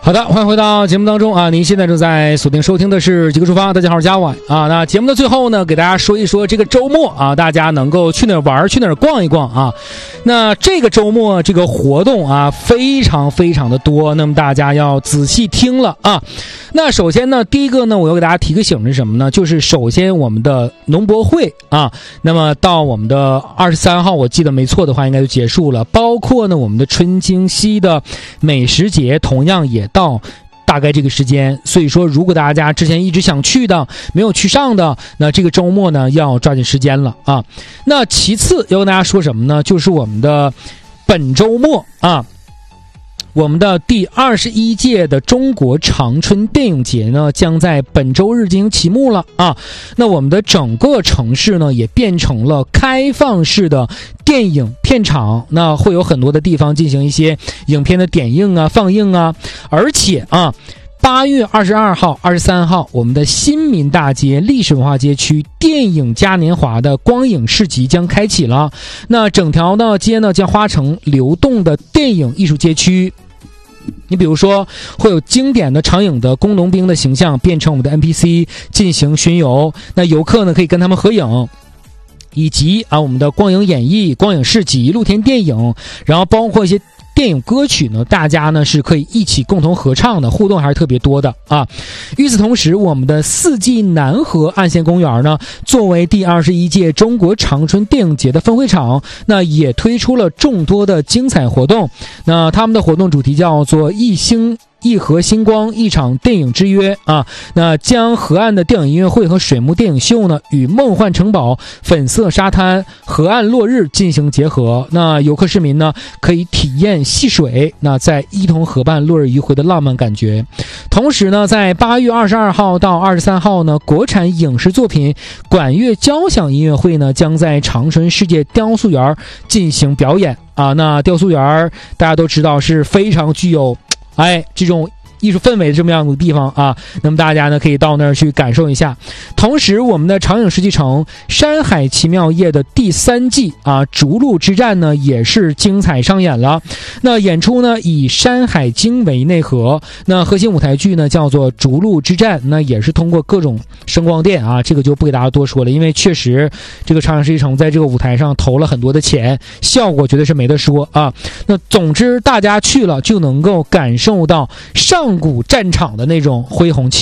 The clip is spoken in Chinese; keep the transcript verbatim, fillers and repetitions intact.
好的，欢迎回到节目当中啊！您现在正在锁定收听的是极客出发，大家好，我是嘉伟啊。那节目的最后呢，给大家说一说这个周末啊，大家能够去哪儿玩，去哪儿逛一逛啊。那这个周末这个活动啊，非常非常的多，那么大家要仔细听了啊。那首先呢，第一个呢，我要给大家提个醒是什么呢？就是首先我们的农博会啊，那么到我们的二十三号，我记得没错的话，应该就结束了。包括呢，我们的春清溪的美食节，同样也到大概这个时间，所以说如果大家之前一直想去的没有去上的，那这个周末呢要抓紧时间了啊。那其次要跟大家说什么呢？就是我们的本周末啊，我们的第二十一届的中国长春电影节呢，将在本周日进行启幕了啊。那我们的整个城市呢，也变成了开放式的电影片场，那会有很多的地方进行一些影片的点映啊、放映啊，而且啊，八月二十二号、二十三号，我们的新民大街历史文化街区电影嘉年华的光影市集将开启了。那整条呢街呢将花成流动的电影艺术街区。你比如说，会有经典的长影的工农兵的形象变成我们的 N P C 进行巡游，那游客呢可以跟他们合影。以及啊，我们的光影演绎、光影市集、露天电影，然后包括一些电影歌曲呢，大家呢是可以一起共同合唱的，互动还是特别多的啊。与此同时，我们的四季南河岸线公园呢，作为第二十一届中国长春电影节的分会场，那也推出了众多的精彩活动。那他们的活动主题叫做一星一河星光一场电影之约啊，那将河岸的电影音乐会和水幕电影秀呢与梦幻城堡、粉色沙滩、河岸落日进行结合。那游客市民呢可以体验戏水，那在伊通河畔落日余晖的浪漫感觉。同时呢，在八月二十二号到二十三号呢，国产影视作品管乐交响音乐会呢将在长春世界雕塑园进行表演啊。那雕塑园大家都知道是非常具有哎，这种艺术氛围的这么样的地方啊，那么大家呢可以到那儿去感受一下。同时，我们的长影世纪城山海奇妙夜的第三季啊，逐鹿之战呢也是精彩上演了。那演出呢以山海经为内核，那核心舞台剧呢叫做逐鹿之战，那也是通过各种声光电啊，这个就不给大家多说了，因为确实这个长影世纪城在这个舞台上投了很多的钱，效果绝对是没得说啊。那总之大家去了就能够感受到上古战场的那种恢宏气。